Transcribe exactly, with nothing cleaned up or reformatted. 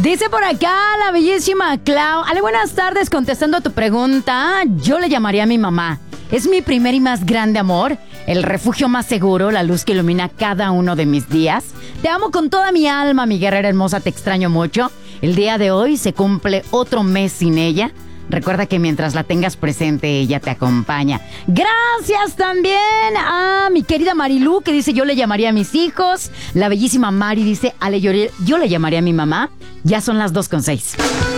Dice por acá la bellísima Clau. Ale, buenas tardes, contestando a tu pregunta. Yo le llamaría a mi mamá. Es mi primer y más grande amor, el refugio más seguro, la luz que ilumina cada uno de mis días. Te amo con toda mi alma, mi guerrera hermosa, te extraño mucho. El día de hoy se cumple otro mes sin ella. Recuerda que mientras la tengas presente, ella te acompaña. Gracias también a mi querida Marilú, que dice, yo le llamaría a mis hijos. La bellísima Mari dice, Ale, yo, yo le llamaría a mi mamá. Ya son las dos con seis.